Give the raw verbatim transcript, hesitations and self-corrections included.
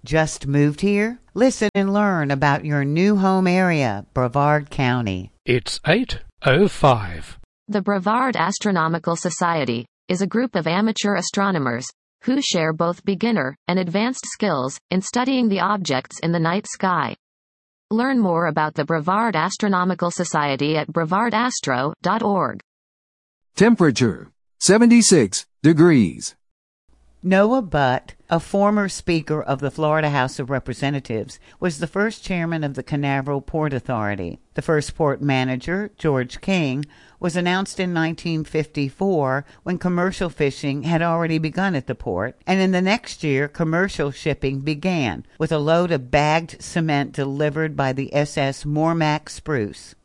Just moved here? Listen and learn about your new home area, Brevard County. It's eight oh five. The Brevard Astronomical Society is a group of amateur astronomers who share both beginner and advanced skills in studying the objects in the night sky. Learn more about the Brevard Astronomical Society at brevard astro dot org. Temperature, seventy-six degrees. Noah Butt, a former Speaker of the Florida House of Representatives, was the first chairman of the Canaveral Port Authority. The first port manager, George King, was announced in nineteen fifty-four when commercial fishing had already begun at the port, and in the next year commercial shipping began, with a load of bagged cement delivered by the S S Mormac Spruce.